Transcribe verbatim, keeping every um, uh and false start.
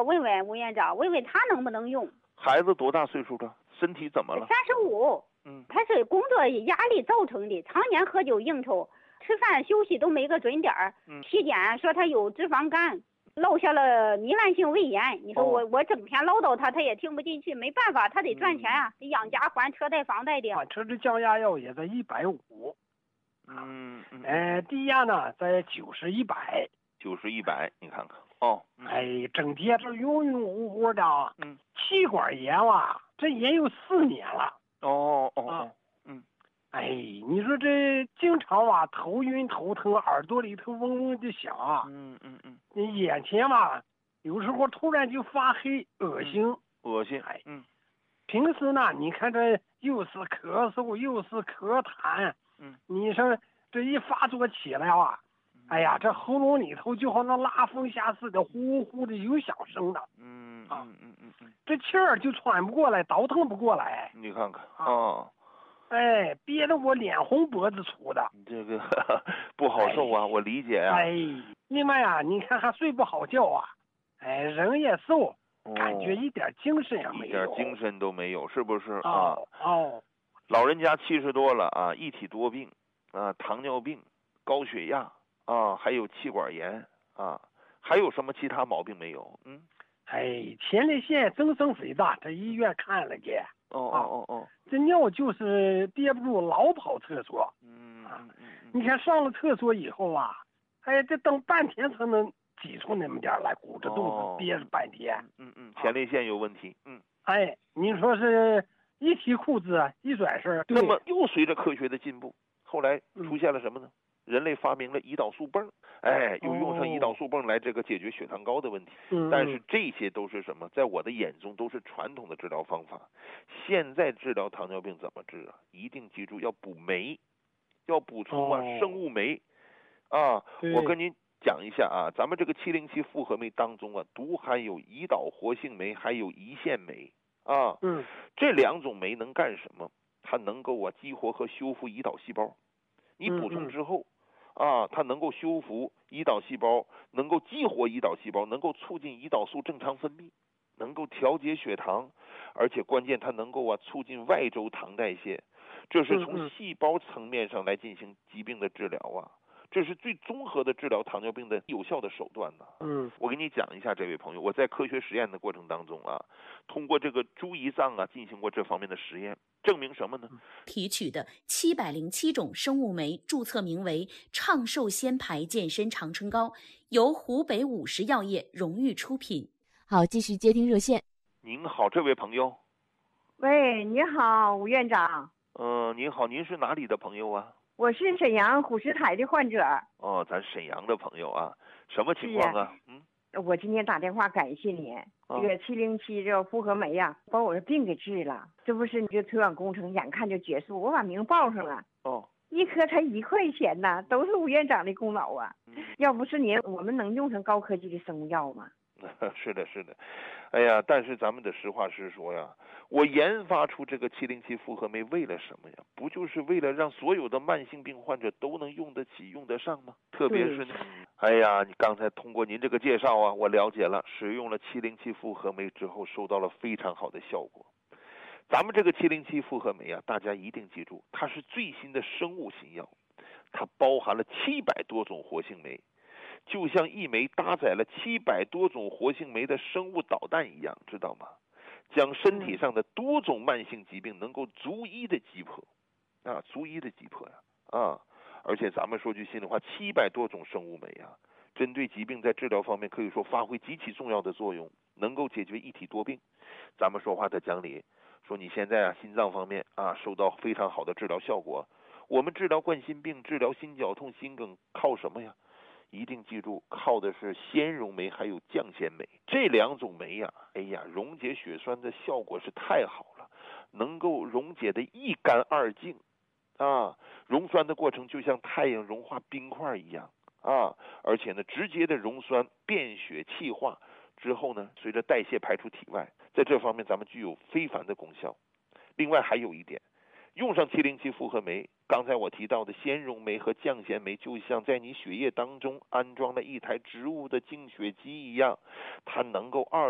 我问问吴院长，问问他能不能用。 孩子多大岁数了？身体怎么了？ 三十五。 嗯， 他是工作压力造成的，常年喝酒应酬，吃饭休息都没个准点儿。 嗯， 体检说他有脂肪肝，落下了糜烂性胃炎。你说我、哦、我整天唠叨他，他也听不进去，没办法，他得赚钱啊，嗯、得养家还车贷房贷的。 啊，吃的降压药也在一百五。 嗯嗯。 呃，低压呢在九十一百。 九十一百，你看看哦。 嗯、哎，整天这晕晕乎乎的。 嗯。 气管炎啊，这也有四年了。 哦哦。 啊。 嗯。 哎，你说这经常吧，头晕头疼，耳朵里头嗡嗡的响啊。 嗯嗯嗯。 你眼前吧，有时候突然就发黑，恶心。 嗯、恶心。 哎。 嗯。 平时呢，你看这又是咳嗽，又是咳痰。 嗯。 你说这一发作起来啊，哎呀，这喉咙里头就好像拉风匣似的，呼呼的有响声的。 嗯啊嗯嗯嗯嗯。 这气儿就喘不过来，倒腾不过来。 你看看啊。哦。 哎，憋得我脸红脖子粗的， 这个呵呵不好受啊，哎、我理解啊。 哎，另外啊，你看还睡不好觉啊，哎，人也瘦，哦、感觉一点精神也没有， 一点精神都没有，是不是啊？ 哦。哦老人家七十多了啊，一体多病啊，糖尿病、高血压啊，还有气管炎啊，还有什么其他毛病没有？嗯。 哎，前列腺增生肥大，这医院看了去。 哦哦哦哦， 这尿就是憋不住，老跑厕所。 嗯啊， 嗯嗯嗯， 你看上了厕所以后啊，哎，这等半天才能挤出那么点来，鼓着肚子憋着半天。 嗯嗯，前列腺有问题。嗯。 哎，您说是一提裤子一转身， 那么又随着科学的进步，后来出现了什么呢？嗯、人类发明了胰岛素泵，哎，又用上胰岛素泵来这个解决血糖高的问题。 嗯、 但是这些都是什么？在我的眼中都是传统的治疗方法。现在治疗糖尿病怎么治啊？一定记住要补酶，要补充啊、哦、生物酶啊。我跟您讲一下啊，咱们这个七零七复合酶当中啊，独含有胰岛活性酶，还有胰腺酶啊。 嗯， 这两种酶能干什么？它能够啊激活和修复胰岛细胞。你补充之后。嗯嗯啊，它能够修复胰岛细胞，能够激活胰岛细胞，能够促进胰岛素正常分泌，能够调节血糖，而且关键它能够啊促进外周糖代谢，这是从细胞层面上来进行疾病的治疗啊，这是最综合的治疗糖尿病的有效的手段呢。 嗯， 我给你讲一下，这位朋友，我在科学实验的过程当中啊，通过这个猪胰脏啊进行过这方面的实验，证明什么呢？ 提取的七百零七种生物酶注册名为畅寿鲜排健身长春膏，由湖北五十药业荣誉出品。 好，继续接听热线。 您好，这位朋友。 喂，你好，吴院长。 嗯、呃，您好，您是哪里的朋友啊？ 我是沈阳虎石台的患者。 哦，咱沈阳的朋友啊，什么情况啊？嗯， 我今天打电话感谢你， 哦、 这个七零七这复合酶呀、啊，把我的病给治了。这不是你这推广工程眼看就结束，我把名报上了。 哦， 一颗才一块钱呐，都是吴院长的功劳啊！ 嗯、 要不是您，我们能用上高科技的生物药吗？ 是的，是的。哎呀，但是咱们得实话实说呀，我研发出这个七零七复合酶为了什么呀？不就是为了让所有的慢性病患者都能用得起、用得上吗？特别是呢，哎呀，你刚才通过您这个介绍啊，我了解了，使用了七零七复合酶之后，收到了非常好的效果。咱们这个七零七复合酶啊，大家一定记住，它是最新的生物新药，它包含了七百多种活性酶。就像一枚搭载了七百多种活性酶的生物导弹一样，知道吗？将身体上的多种慢性疾病能够逐一的击破，啊，逐一的击破呀，啊！而且咱们说句心里话，七百多种生物酶啊，针对疾病在治疗方面可以说发挥极其重要的作用，能够解决一体多病。咱们说话的讲理，说你现在啊心脏方面啊受到非常好的治疗效果，我们治疗冠心病、治疗心绞痛、心梗靠什么呀？一定记住，靠的是纤溶酶还有降纤酶这两种酶呀、啊，哎呀，溶解血栓的效果是太好了，能够溶解的一干二净，啊，溶栓的过程就像太阳融化冰块一样啊，而且呢，直接的溶栓变血气化之后呢，随着代谢排出体外，在这方面咱们具有非凡的功效。另外还有一点，用上七零七复合酶，刚才我提到的纤溶酶和降纤酶，就像在你血液当中安装了一台植物的净血机一样，它能够二